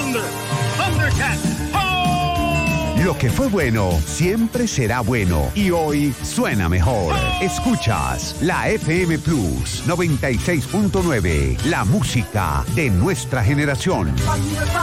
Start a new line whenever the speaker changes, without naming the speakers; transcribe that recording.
Thunder, Thundercat.
Lo que fue bueno siempre será bueno y hoy suena mejor. Escuchas la FM Plus 96.9, la música de nuestra generación.